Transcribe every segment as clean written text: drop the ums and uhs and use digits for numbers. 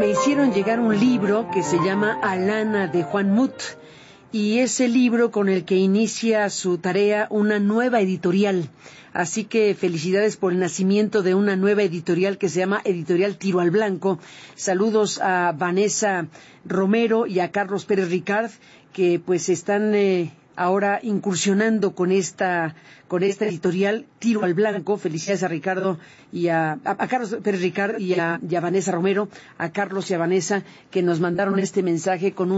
me hicieron llegar un libro que se llama Alana de Juan Mut, y es el libro con el que inicia su tarea una nueva editorial. Así que felicidades por el nacimiento de una nueva editorial que se llama Editorial Tiro al Blanco. Saludos a Vanessa Romero y a Carlos Pérez Ricard, que pues están ahora incursionando con esta editorial Tiro al Blanco. Felicidades a Ricardo y a Carlos Pérez Ricard y a Vanessa Romero, a Carlos y a Vanessa, que nos mandaron este mensaje con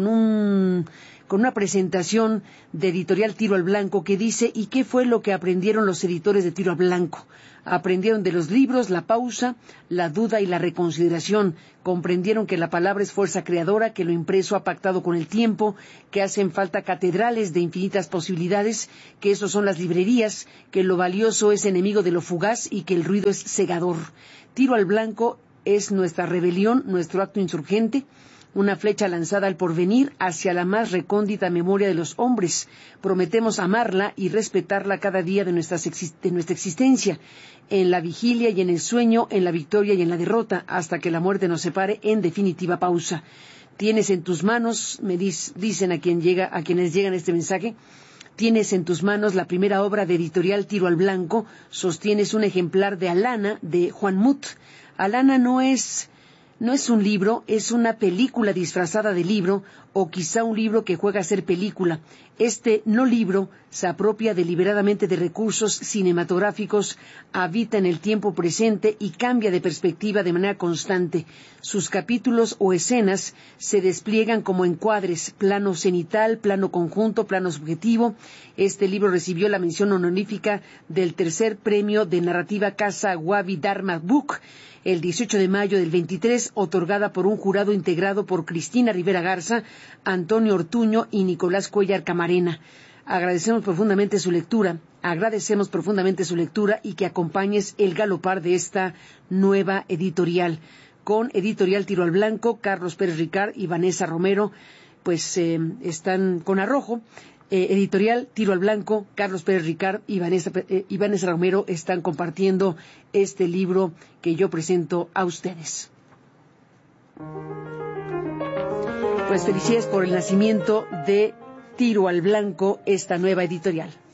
una presentación de Editorial Tiro al Blanco que dice: ¿y qué fue lo que aprendieron los editores de Tiro al Blanco? Aprendieron de los libros la pausa, la duda y la reconsideración. Comprendieron que la palabra es fuerza creadora, que lo impreso ha pactado con el tiempo, que hacen falta catedrales de infinitas posibilidades, que esos son las librerías, que lo valioso es enemigo de lo fugaz y que el ruido es cegador. Tiro al Blanco es nuestra rebelión, nuestro acto insurgente, una flecha lanzada al porvenir hacia la más recóndita memoria de los hombres. Prometemos amarla y respetarla cada día de nuestra existencia, en la vigilia y en el sueño, en la victoria y en la derrota, hasta que la muerte nos separe en definitiva pausa. Tienes en tus manos, dicen a quienes llegan este mensaje, tienes en tus manos la primera obra de Editorial Tiro al Blanco, sostienes un ejemplar de Alana de Juan Mut. Alana no es un libro, es una película disfrazada de libro, o quizá un libro que juega a ser película. Este no libro se apropia deliberadamente de recursos cinematográficos, habita en el tiempo presente y cambia de perspectiva de manera constante. Sus capítulos o escenas se despliegan como encuadres, plano cenital, plano conjunto, plano subjetivo. Este libro recibió la mención honorífica del tercer premio de narrativa Casa Wabi Dharma Book, el 18 de mayo del 23, otorgada por un jurado integrado por Cristina Rivera Garza, Antonio Ortuño y Nicolás Cuellar Camarena. Agradecemos profundamente su lectura y que acompañes el galopar de esta nueva editorial. Con Editorial Tiro al Blanco, Carlos Pérez Ricard y Vanessa Romero, pues están con arrojo. Editorial Tiro al Blanco, Carlos Pérez Ricard y Vanessa Romero están compartiendo este libro que yo presento a ustedes. Pues felicidades por el nacimiento de Tiro al Blanco, esta nueva editorial.